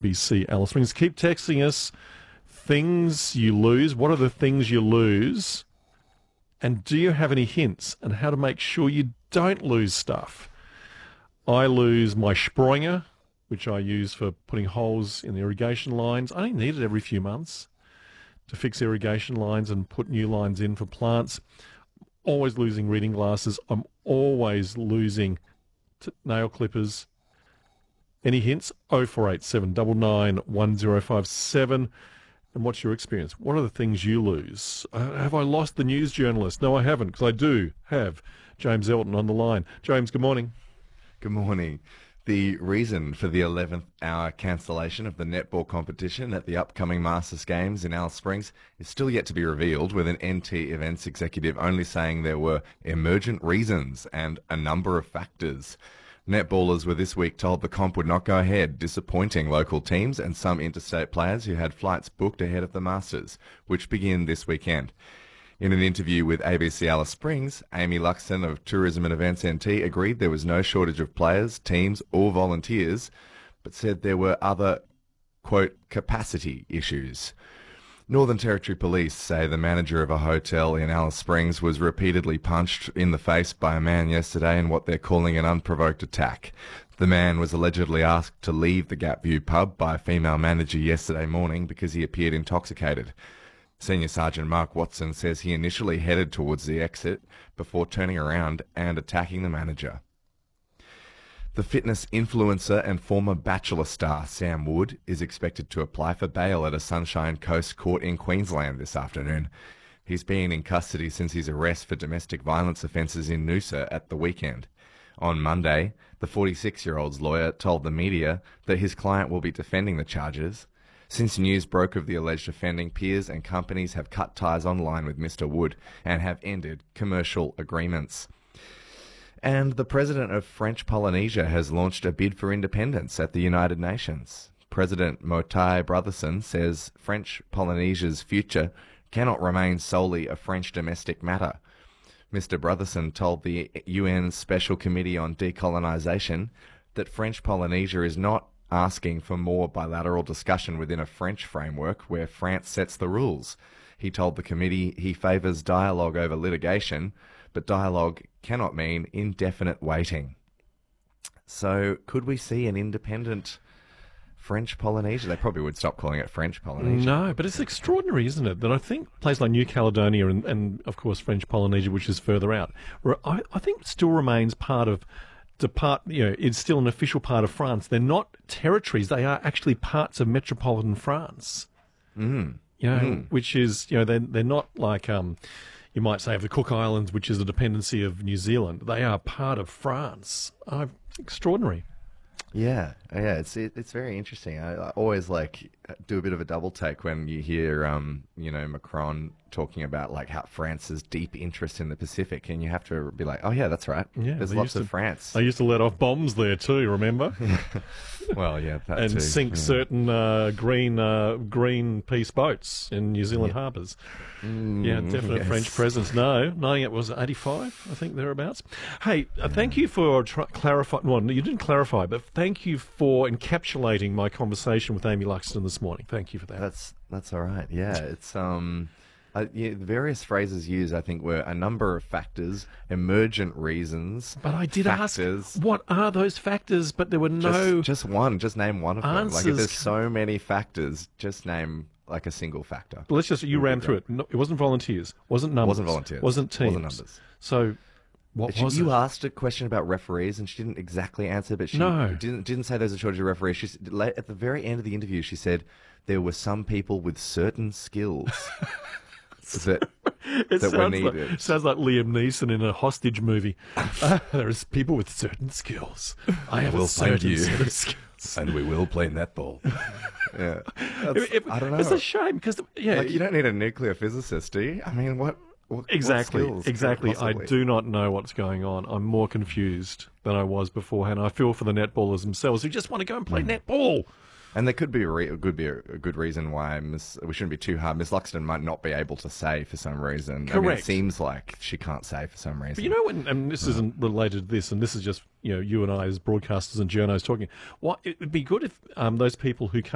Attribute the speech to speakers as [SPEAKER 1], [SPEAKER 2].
[SPEAKER 1] ABC Alice Springs. Keep texting us things you lose. What are the things you lose? And do you have any hints on how to make sure you don't lose stuff? I lose my Springer, which I use for putting holes in the irrigation lines. I only need it every few months to fix irrigation lines and put new lines in for plants. Always losing reading glasses. I'm always losing nail clippers. Any hints? 0487 99 1057. And what's your experience? What are the things you lose? Have I lost the news journalist? No, I haven't, because I do have James Elton on the line. James, good morning.
[SPEAKER 2] Good morning. The reason for the 11th hour cancellation of the netball competition at the upcoming Masters Games in Alice Springs is still yet to be revealed, with an NT Events executive only saying there were emergent reasons and a number of factors. Netballers were this week told the comp would not go ahead, disappointing local teams and some interstate players who had flights booked ahead of the Masters, which begin this weekend. In an interview with ABC Alice Springs, Amy Luxton of Tourism and Events NT agreed there was no shortage of players, teams or volunteers, but said there were other, quote, capacity issues. Northern Territory Police say the manager of a hotel in Alice Springs was repeatedly punched in the face by a man yesterday in what they're calling an unprovoked attack. The man was allegedly asked to leave the Gapview pub by a female manager yesterday morning because he appeared intoxicated. Senior Sergeant Mark Watson says he initially headed towards the exit before turning around and attacking the manager. The fitness influencer and former Bachelor star Sam Wood is expected to apply for bail at a Sunshine Coast court in Queensland this afternoon. He's been in custody since his arrest for domestic violence offences in Noosa at the weekend. On Monday, the 46-year-old's lawyer told the media that his client will be defending the charges. Since news broke of the alleged offending, peers and companies have cut ties online with Mr. Wood and have ended commercial agreements. And the president of French Polynesia has launched a bid for independence at the United Nations. President Motai Brotherson says French Polynesia's future cannot remain solely a French domestic matter. Mr. Brotherson told the UN Special Committee on Decolonisation that French Polynesia is not asking for more bilateral discussion within a French framework where France sets the rules. He told the committee he favours dialogue over litigation, but dialogue cannot mean indefinite waiting. So could we see an independent French Polynesia? They probably would stop calling it French Polynesia.
[SPEAKER 1] No, but it's extraordinary, isn't it, that I think places like New Caledonia and of course, French Polynesia, which is further out, I think it still remains part of it's still an official part of France. They're not territories. They are actually parts of metropolitan France. Which is, they're not like, you might say, of the Cook Islands, which is a dependency of New Zealand. They are part of France. Extraordinary.
[SPEAKER 2] Yeah, it's very interesting. I always do a bit of a double take when you hear Macron talking about how France's deep interest in the Pacific, and you have to be like, oh yeah, that's right. Yeah, there's lots of France.
[SPEAKER 1] They used to let off bombs there too. Remember?
[SPEAKER 2] Well, yeah, that
[SPEAKER 1] and
[SPEAKER 2] too.
[SPEAKER 1] Sink certain Greenpeace boats in New Zealand harbours. Definite
[SPEAKER 2] yes.
[SPEAKER 1] French presence. No, it was 85, I think, thereabouts. Hey, thank you for clarifying. Well, you didn't clarify, but thank you for encapsulating my conversation with Amy Luxton this morning. Thank you for that.
[SPEAKER 2] That's all right. Yeah, it's the various phrases used, I think, were a number of factors, emergent reasons.
[SPEAKER 1] But I did
[SPEAKER 2] factors.
[SPEAKER 1] ask, what are those factors? But there were no
[SPEAKER 2] just one. Just name one of them.
[SPEAKER 1] answers.
[SPEAKER 2] If there's so many factors, just name a single factor.
[SPEAKER 1] But let's you ran through it. No, it wasn't volunteers. Wasn't numbers.
[SPEAKER 2] Wasn't volunteers.
[SPEAKER 1] Wasn't teams.
[SPEAKER 2] Wasn't numbers.
[SPEAKER 1] So what was it?
[SPEAKER 2] You asked a question about referees, and she didn't exactly answer, but she didn't say there's a shortage of referees. She at the very end of the interview, she said there were some people with certain skills that were needed.
[SPEAKER 1] It sounds like Liam Neeson in a hostage movie. There is people with certain skills. I have a certain set of skills.
[SPEAKER 2] And we will play netball. Yeah. I don't know.
[SPEAKER 1] It's a shame because,
[SPEAKER 2] you don't need a nuclear physicist, do you? I mean, what
[SPEAKER 1] Exactly.
[SPEAKER 2] Possibly?
[SPEAKER 1] I do not know what's going on. I'm more confused than I was beforehand. I feel for the netballers themselves who just want to go and play netball.
[SPEAKER 2] And there could be a good reason why we shouldn't be too hard. Miss Luxton might not be able to say for some reason.
[SPEAKER 1] Correct.
[SPEAKER 2] I mean, it seems like she can't say for some reason.
[SPEAKER 1] But you know, and this isn't related to this, and this is just you and I as broadcasters and journos talking. It would be good if those people who can't